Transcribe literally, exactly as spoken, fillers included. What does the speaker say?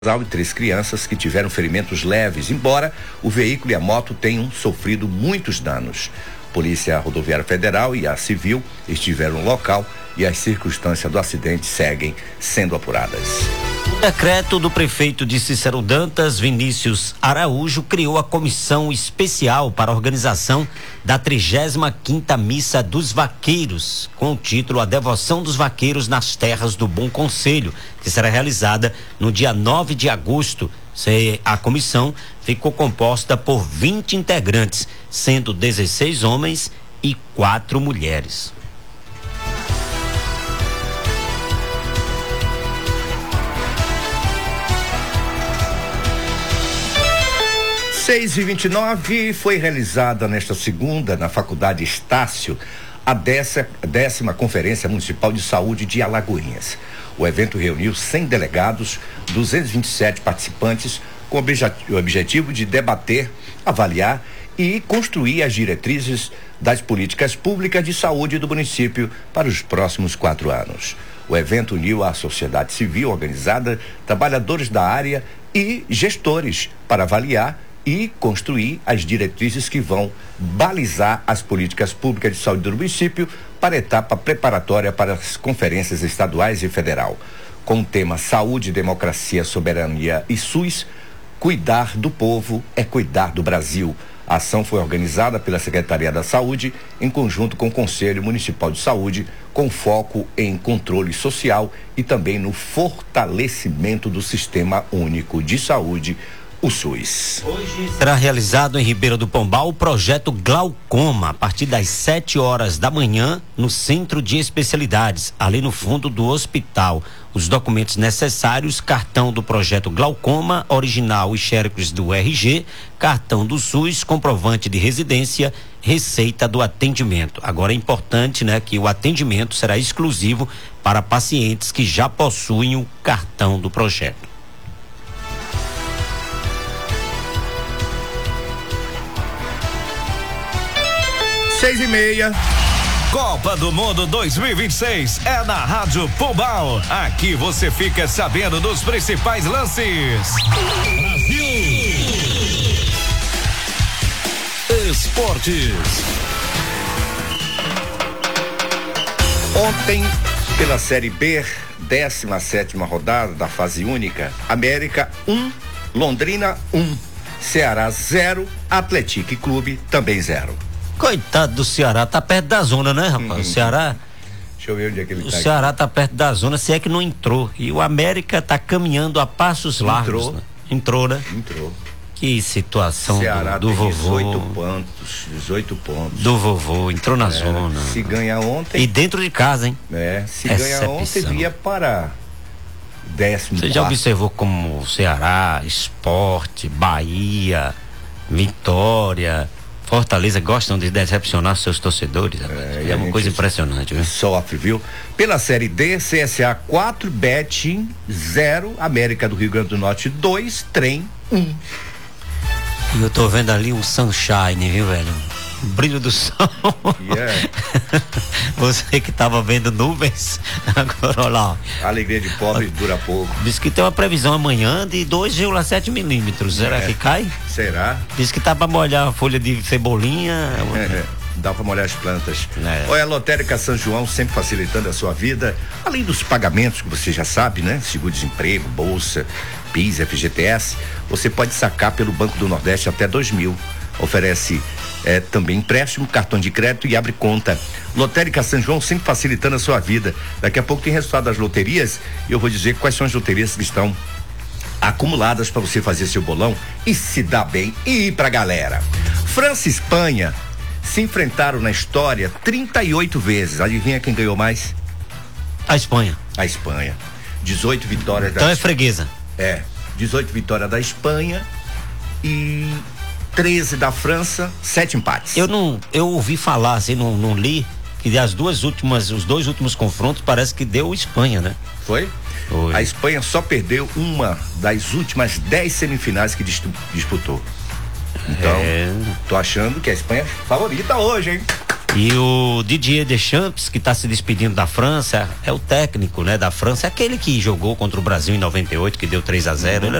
e três crianças que tiveram ferimentos leves, embora o veículo e a moto tenham sofrido muitos danos. Polícia Rodoviária Federal e a Civil estiveram no local e as circunstâncias do acidente seguem sendo apuradas. O decreto do prefeito de Cícero Dantas, Vinícius Araújo, criou a comissão especial para a organização da trigésima quinta Missa dos Vaqueiros, com o título A Devoção dos Vaqueiros nas Terras do Bom Conselho, que será realizada no dia nove de agosto. A comissão ficou composta por vinte integrantes, sendo dezesseis homens e quatro mulheres. seis e vinte e nove foi realizada nesta segunda, na Faculdade Estácio, a décima, décima Conferência Municipal de Saúde de Alagoinhas. O evento reuniu cem delegados, duzentos e vinte e sete participantes, com o objetivo de debater, avaliar e construir as diretrizes das políticas públicas de saúde do município para os próximos quatro anos. O evento uniu a sociedade civil organizada, trabalhadores da área e gestores para avaliar e construir as diretrizes que vão balizar as políticas públicas de saúde do município para a etapa preparatória para as conferências estaduais e federal. Com o tema Saúde, Democracia, Soberania e SUS, cuidar do povo é cuidar do Brasil. A ação foi organizada pela Secretaria da Saúde em conjunto com o Conselho Municipal de Saúde, com foco em controle social e também no fortalecimento do Sistema Único de Saúde, o SUS. Hoje será realizado em Ribeira do Pombal o projeto Glaucoma, a partir das sete horas da manhã, no Centro de Especialidades, ali no fundo do hospital. Os documentos necessários: cartão do projeto Glaucoma, original e xerox do R G, cartão do SUS, comprovante de residência, receita do atendimento. Agora é importante, né, que o atendimento será exclusivo para pacientes que já possuem o cartão do projeto. Seis e meia. Copa do Mundo dois mil e vinte e seis é na Rádio Pombal. Aqui você fica sabendo dos principais lances. Brasil. Esportes. Ontem, pela Série B, décima sétima rodada da fase única, América um, Londrina um, Ceará zero, Atlético Clube também zero. Coitado do Ceará, tá perto da zona, né, rapaz? Uhum. O Ceará. Deixa eu ver onde é que ele o tá. O Ceará aqui tá perto da zona, se é que não entrou. E o América tá caminhando a passos largos. Entrou. Né? Entrou, né? Entrou. Que situação Ceará do, do tem vovô. dezoito pontos, dezoito pontos. Do vovô, entrou na é, zona. Se ganha ontem. E dentro de casa, hein? É, se ganha ontem, via para décimo. Você já observou como o Ceará, Sport, Bahia, Vitória, Fortaleza gostam de decepcionar seus torcedores? É, é uma coisa impressionante, viu? Sofre, viu? Pela Série D, C S A quatro, Betim zero, América do Rio Grande do Norte dois, Trem um. E eu tô vendo ali um sunshine, viu, velho? O brilho do sol. Yeah. Você que tava vendo nuvens, agora olha lá. A alegria de pobre dura pouco. Diz que tem uma previsão amanhã de dois vírgula sete milímetros. Será é. que cai? Será? Diz que tá pra molhar a folha de cebolinha. É. Dá para molhar as plantas. É. Olha, a Lotérica São João sempre facilitando a sua vida, além dos pagamentos que você já sabe, né? Seguro-desemprego, bolsa, PIS, F G T S, você pode sacar pelo Banco do Nordeste até dois mil. Oferece é, também empréstimo, cartão de crédito e abre conta. Lotérica São João sempre facilitando a sua vida. Daqui a pouco tem resultado das loterias e eu vou dizer quais são as loterias que estão acumuladas para você fazer seu bolão e se dar bem e ir pra galera. França e Espanha se enfrentaram na história trinta e oito vezes. Adivinha quem ganhou mais? A Espanha. A Espanha. dezoito vitórias. Então da é freguesa. É, dezoito vitórias da Espanha e treze da França, sete empates. Eu não, eu ouvi falar, assim, não, não li, que as duas últimas, os dois últimos confrontos parece que deu Espanha, né? Foi? Foi. A Espanha só perdeu uma das últimas dez semifinais que disputou. Então, é. tô achando que a Espanha é favorita hoje, hein? E o Didier Deschamps, que está se despedindo da França, é o técnico, né, da França, é aquele que jogou contra o Brasil em noventa e oito, que deu três a zero. Ele